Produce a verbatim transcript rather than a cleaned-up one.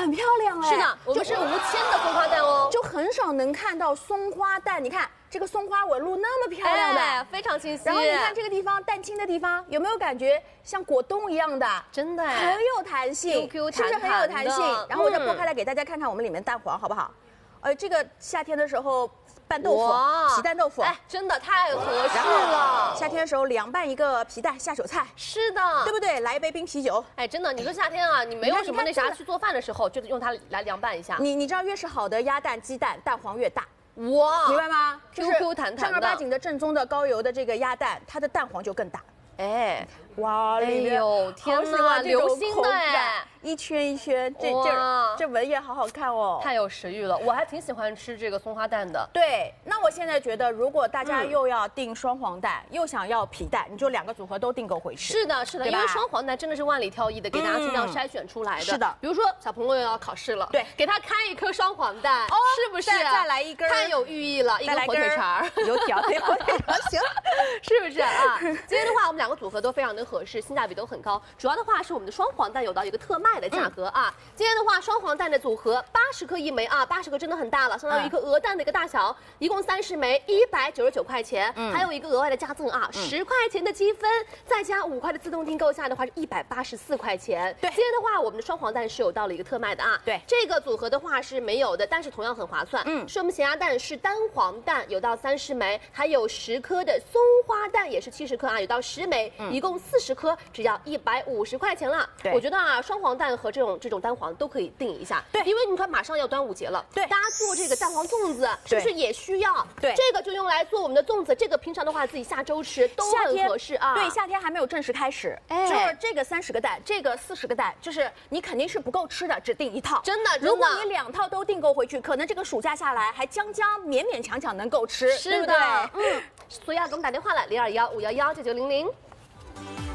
很漂亮哎。 是的，我们是无铅的松花蛋哦， 就很少能看到松花蛋。你看这个松花纹路那么漂亮的， 哎、非常清晰。 然后你看这个地方蛋清的地方，有没有感觉像果冻一样的？ 真的很有弹性 ，Q Q 是不是很有弹性？然后我再剥开来给大家看看我们里面蛋黄好不好？呃，这个夏天的时候拌豆腐，皮蛋豆腐， 哎，真的太合适了。 夏天的时候凉拌一个皮蛋下酒菜， 是的， 对不对？来一杯冰啤酒， 哎，真的，你说夏天啊，你没有什么那啥去做饭的时候，就用它来凉拌一下。 你你知道越是好的鸭蛋、鸡蛋，蛋黄越大。 哇， 明白吗？ Q Q 弹弹的， 正儿八经的正宗的高油的这个鸭蛋，它的蛋黄就更大。 哎， 哇， 哎呦，天哪，流心的哎， 一圈一圈，这这这纹也好好看哦， 太有食欲了。我还挺喜欢吃这个松花蛋的。 对，那我现在觉得，如果大家又要订双黄蛋，又想要皮蛋，你就两个组合都订购回去。 是的，是的，因为双黄蛋真的是万里挑一的，给大家尽量筛选出来的。 是的， 比如说小朋友要考试了， 对， 给他开一颗双黄蛋，哦，是不是？ 再来一根， 太有寓意了，一根火腿肠， 油条，火腿肠行， 是不是啊？今天的话，我们两个组合都非常的合适，性价比都很高。主要的话是我们的双黄蛋有到一个特卖的价格啊。今天的话，双黄蛋的组合八十克一枚啊，八十克真的很大了，相当于一颗鹅蛋的一个大小，一共三十枚，一百九十九块钱。嗯，还有一个额外的加赠啊，十块钱的积分，再加五块的自动订购下的话是一百八十四块钱。对，今天的话，我们的双黄蛋是有到了一个特卖的啊。 对， 这个组合的话是没有的，但是同样很划算。嗯，是我们咸鸭蛋是单黄蛋有到三十枚，还有十颗的松花蛋也是七十颗啊，有到十枚，一共四十颗，只要一百五十块钱了。对，我觉得啊，双黄蛋和这种这种单黄都可以定一下。对，因为你看马上要端午节了，对，大家做这个蛋黄粽子是不是也需要？对，这个就用来做我们的粽子，这个平常的话自己下周吃都很合适啊。 对，夏天还没有正式开始，哎，就是这个三十个蛋，这个四十个蛋，就是你肯定是不够吃的，只订一套。 真的，真的， 如果你两套都订购回去，可能这个暑假下来还将将勉勉强强能够吃， 是的，嗯，所以要给我们打电话了，零二幺五幺幺九九零零。